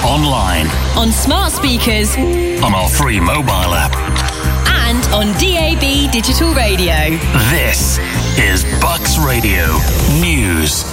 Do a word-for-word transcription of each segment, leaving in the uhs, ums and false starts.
online, on smart speakers, on our free mobile app, and on D A B digital radio. This is Bucks Radio News.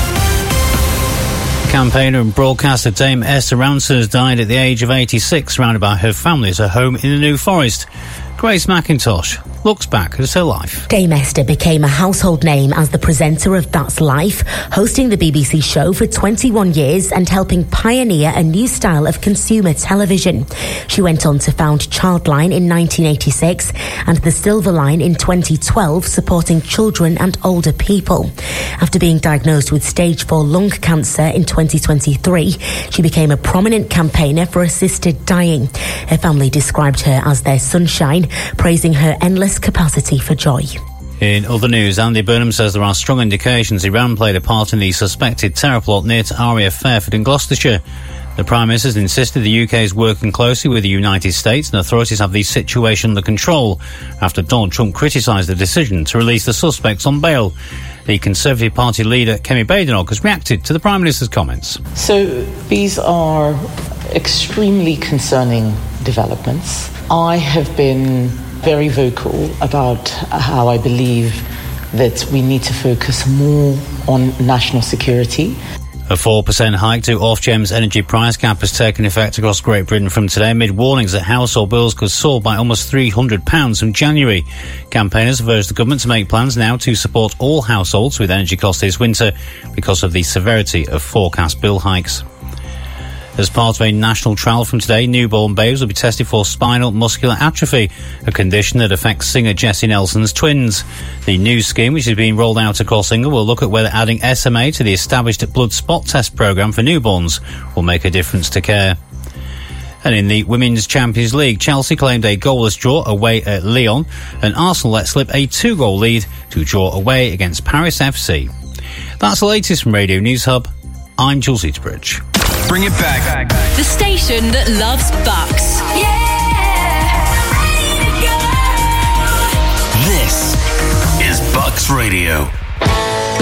Campaigner and broadcaster Dame Esther Rantzen died at the age of eighty-six, surrounded by her family at her home in the New Forest. Grace McIntosh looks back at her life. Dame Esther became a household name as the presenter of That's Life, hosting the B B C show for twenty-one years and helping pioneer a new style of consumer television. She went on to found Childline in nineteen eighty-six and the Silver Line in twenty twelve, supporting children and older people. After being diagnosed with stage four lung cancer in twenty twenty-three, she became a prominent campaigner for assisted dying. Her family described her as their sunshine, praising her endless capacity for joy. In other news, Andy Burnham says there are strong indications Iran played a part in the suspected terror plot near to R A F Fairford in Gloucestershire. The Prime Minister has insisted the U K is working closely with the United States and authorities have the situation under control after Donald Trump criticised the decision to release the suspects on bail. The Conservative Party leader, Kemi Badenoch, has reacted to the Prime Minister's comments. So these are extremely concerning developments. I have been very vocal about how I believe that we need to focus more on national security. A four percent hike to Ofgem's energy price cap has taken effect across Great Britain from today, amid warnings that household bills could soar by almost three hundred pounds from January. Campaigners have urged the government to make plans now to support all households with energy costs this winter because of the severity of forecast bill hikes. As part of a national trial from today, newborn babes will be tested for spinal muscular atrophy, a condition that affects singer Jessie Nelson's twins. The new scheme, which is being rolled out across England, will look at whether adding S M A to the established blood spot test programme for newborns will make a difference to care. And in the Women's Champions League, Chelsea claimed a goalless draw away at Lyon, and Arsenal let slip a two-goal lead to draw away against Paris F C. That's the latest from Radio News Hub. I'm Jules Eaterbridge. Bring it back. The station that loves Bucks. Yeah!